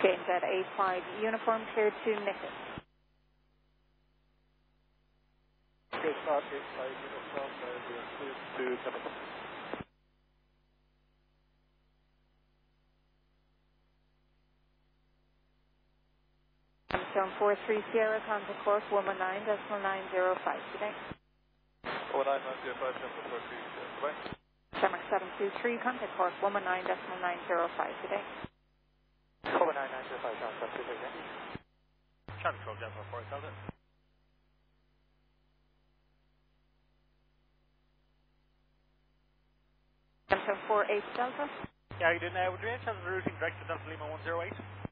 James at 85 uniform cleared to Nichols. Good start, 85 uniform, we are cleared to Nichols. Armstrong 43 Sierra, contact course 119.905 today. 119.905, Denver 43 Sierra, goodbye. Summer 723, contact course 119.905 today. 119.905, John 723 again. Control Denver 4000. Armstrong 48 Delta. Yeah, you did now. Would you have the routing direct to Delta Lima 108?